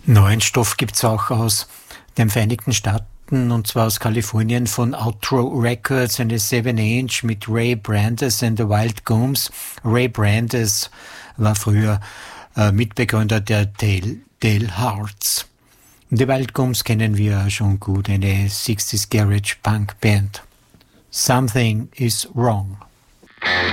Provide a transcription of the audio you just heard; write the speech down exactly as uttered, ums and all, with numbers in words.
Neuen Stoff gibt's auch aus den Vereinigten Staaten, und zwar aus Kalifornien von Outro Records, eine seven inch mit Ray Brandes and the Wild Gooms. Ray Brandes war früher äh, Mitbegründer der Dale, Dale Hearts. Und die Wild Gooms kennen wir schon gut, eine sixties Garage Punk Band. Something is Wrong.